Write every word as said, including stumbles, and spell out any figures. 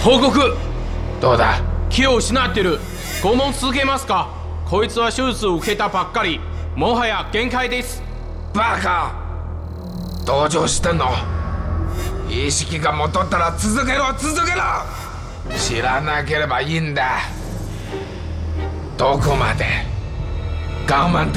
報告。 どうだ。 気を失ってる。拷問続けますか。こいつは手術を受けたばっかり。もはや限界です。 バカ、同情してんの？意識が戻ったら続けろ続けろ。知らなければいいんだ。どこまで我慢